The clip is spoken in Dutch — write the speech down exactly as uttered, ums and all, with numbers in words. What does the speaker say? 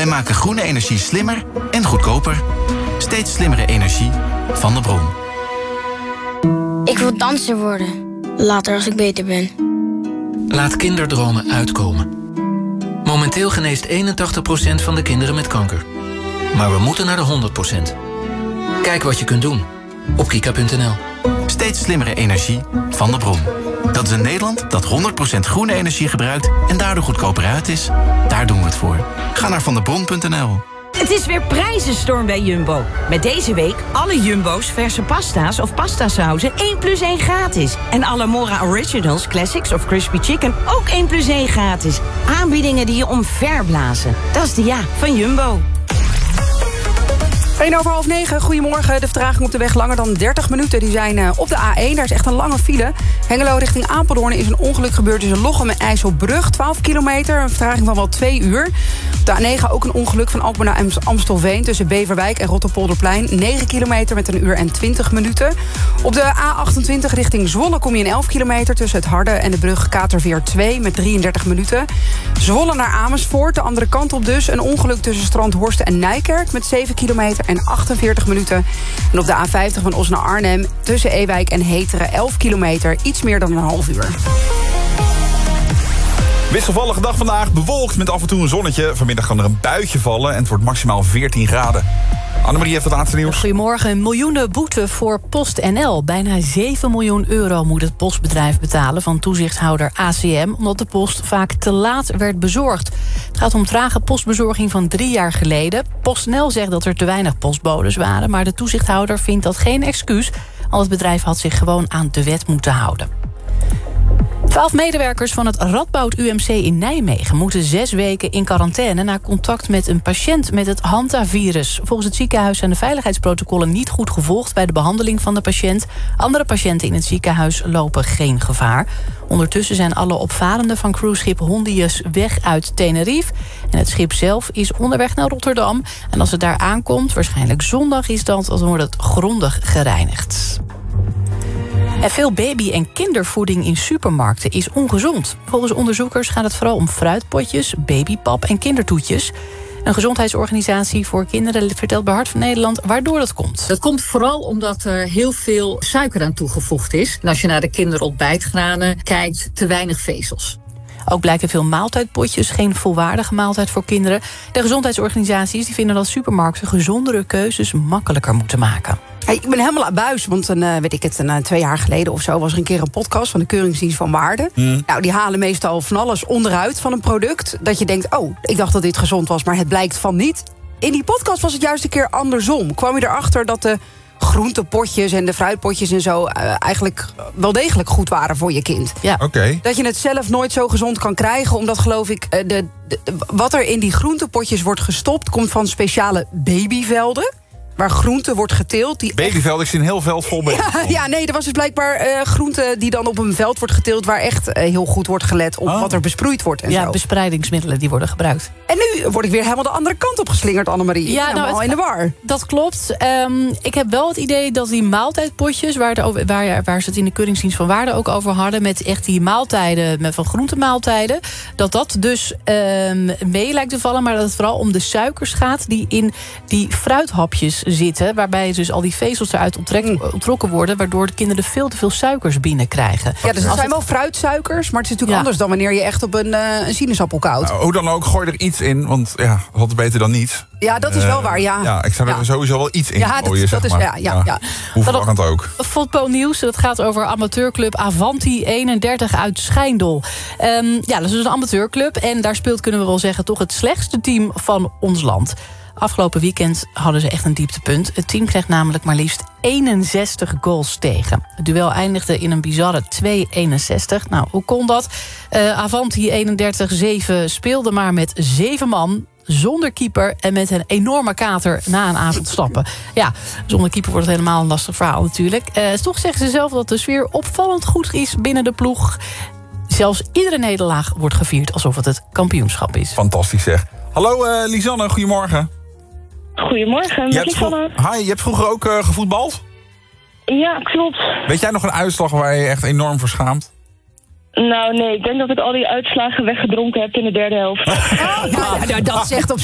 Wij maken groene energie slimmer en goedkoper. Steeds slimmere energie van de bron. Ik wil danser worden. Later als ik beter ben. Laat kinderdromen uitkomen. Momenteel geneest eenentachtig procent van de kinderen met kanker. Maar we moeten naar de honderd procent. Kijk wat je kunt doen op kika punt n l. Steeds slimmere energie van de bron. Dat is een Nederland dat honderd procent groene energie gebruikt en daardoor goedkoper uit is. Daar doen we het voor. Ga naar vandebron punt n l. Het is weer prijzenstorm bij Jumbo. Met deze week alle Jumbo's verse pasta's of pastasauzen één plus één gratis. En alle Mora Originals, Classics of Crispy Chicken ook één plus één gratis. Aanbiedingen die je omverblazen. Dat is de ja van Jumbo. één over half negen, goedemorgen. De vertraging op de weg langer dan dertig minuten. Die zijn uh, op de A één, daar is echt een lange file. Hengelo richting Apeldoorn is een ongeluk gebeurd tussen Lochem en IJsselbrug. twaalf kilometer, een vertraging van wel twee uur. Op de A negen ook een ongeluk van Alkmaar naar Amstelveen... tussen Beverwijk en Rotterpolderplein. negen kilometer met een uur en twintig minuten. Op de A achtentwintig richting Zwolle kom je in elf kilometer... tussen het Harde en de brug Katerveer twee met drieëndertig minuten. Zwolle naar Amersfoort, de andere kant op dus. Een ongeluk tussen Strandhorst en Nijkerk met zeven kilometer... en achtenveertig minuten. En op de A vijftig van Os naar Arnhem tussen Ewijk en Heteren elf kilometer, iets meer dan een half uur. Wisselvallige dag vandaag, bewolkt met af en toe een zonnetje. Vanmiddag kan er een buitje vallen en het wordt maximaal veertien graden. Annemarie heeft het laatste nieuws. Goedemorgen. Miljoenen boete voor PostNL. Bijna zeven miljoen euro moet het postbedrijf betalen van toezichthouder A C M... omdat de post vaak te laat werd bezorgd. Het gaat om trage postbezorging van drie jaar geleden. PostNL zegt dat er te weinig postbodes waren... maar de toezichthouder vindt dat geen excuus... al het bedrijf had zich gewoon aan de wet moeten houden. Twaalf medewerkers van het Radboud U M C in Nijmegen... moeten zes weken in quarantaine na contact met een patiënt met het hantavirus. Volgens het ziekenhuis zijn de veiligheidsprotocollen niet goed gevolgd... bij de behandeling van de patiënt. Andere patiënten in het ziekenhuis lopen geen gevaar. Ondertussen zijn alle opvarenden van cruiseschip Hondius weg uit Tenerife. En het schip zelf is onderweg naar Rotterdam. En als het daar aankomt, waarschijnlijk zondag is dat... dan wordt het grondig gereinigd. En veel baby- en kindervoeding in supermarkten is ongezond. Volgens onderzoekers gaat het vooral om fruitpotjes, babypap en kindertoetjes. Een gezondheidsorganisatie voor kinderen vertelt bij Hart van Nederland waardoor dat komt. Dat komt vooral omdat er heel veel suiker aan toegevoegd is. En als je naar de kinderontbijtgranen kijkt, te weinig vezels. Ook blijken veel maaltijdpotjes geen volwaardige maaltijd voor kinderen. De gezondheidsorganisaties die vinden dat supermarkten gezondere keuzes makkelijker moeten maken. Hey, ik ben helemaal abuis, want een, uh, weet ik het, een, uh, twee jaar geleden of zo... was er een keer een podcast van de Keuringsdienst van Waarde. Mm. Nou, die halen meestal van alles onderuit van een product... dat je denkt, oh, ik dacht dat dit gezond was, maar het blijkt van niet. In die podcast was het juist een keer andersom. Kwam je erachter dat de groentepotjes en de fruitpotjes en zo... Uh, eigenlijk wel degelijk goed waren voor je kind. Ja. Okay. Dat je het zelf nooit zo gezond kan krijgen... omdat, geloof ik, uh, de, de, wat er in die groentepotjes wordt gestopt... komt van speciale babyvelden... waar groente wordt geteeld. Die babyveld, ik zie een heel veld vol babyveld. Ja, ja, nee, er was dus blijkbaar uh, groente die dan op een veld wordt geteeld... waar echt uh, heel goed wordt gelet op oh. wat er besproeid wordt en ja, zo. bestrijdingsmiddelen die worden gebruikt. En nu word ik weer helemaal de andere kant op geslingerd, Annemarie. Ik ja, ben nou, al het, in de war. Dat klopt. Um, ik heb wel het idee dat die maaltijdpotjes... waar, het over, waar, waar ze het in de Keuringsdienst van Waarde ook over hadden... met echt die maaltijden, met van groentemaaltijden... dat dat dus um, mee lijkt te vallen... maar dat het vooral om de suikers gaat... die in die fruithapjes zitten... waarbij dus al die vezels eruit onttrek, onttrokken worden... waardoor de kinderen veel te veel suikers binnenkrijgen. Ja, dus het zijn wel fruitsuikers... maar het is natuurlijk ja. anders dan wanneer je echt op een, uh, een sinaasappel koudt. Nou, hoe dan ook, gooi er iets in, want ja, wat is beter dan niets. Ja, dat is uh, wel waar, ja. Ja, ik zou er ja. sowieso wel iets in ja, gooien, dat, zeg dat maar. Is, ja, ja, ja. Hoe verwarrend ook. Voetbalnieuws, dat gaat over amateurclub Avanti eenendertig uit Schijndel. Um, ja, dat is dus een amateurclub. En daar speelt, kunnen we wel zeggen, toch het slechtste team van ons land. Afgelopen weekend hadden ze echt een dieptepunt. Het team kreeg namelijk maar liefst eenenzestig goals tegen. Het duel eindigde in een bizarre twee eenenzestig. Nou, hoe kon dat? Uh, Avanti eenendertig zeven speelde maar met zeven man... zonder keeper en met een enorme kater na een avond stappen. Ja, zonder keeper wordt het helemaal een lastig verhaal natuurlijk. Uh, toch zeggen ze zelf dat de sfeer opvallend goed is binnen de ploeg. Zelfs iedere nederlaag wordt gevierd alsof het het kampioenschap is. Fantastisch zeg. Hallo uh, Lisanne, goedemorgen. Goedemorgen, met Lisanne. Hi, je hebt vroeger ook uh, gevoetbald? Ja, klopt. Weet jij nog een uitslag waar je echt enorm voor schaamt? Nou nee, ik denk dat ik al die uitslagen weggedronken heb in de derde helft. Oh, ja, ja, dat zegt op